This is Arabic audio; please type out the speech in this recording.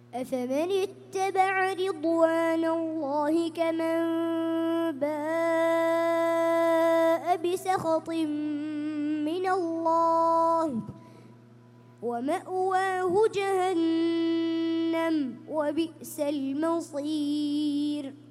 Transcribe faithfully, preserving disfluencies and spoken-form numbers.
أفمن اتبع رضوان الله كمن باء بسخط من الله ومأواه جهنم وبئس المصير.